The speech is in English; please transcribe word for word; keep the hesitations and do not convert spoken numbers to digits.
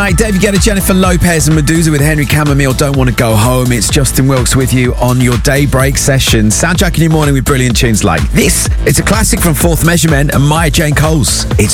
Right, David Guetta, Jennifer Lopez and Medusa with Henry Chamomile, Don't Want to Go Home. It's Justin Wilkes with you on your daybreak session. Soundtracking your morning with brilliant tunes like this. It's a classic from Fourth Measurement and Maya Jane Coles. It's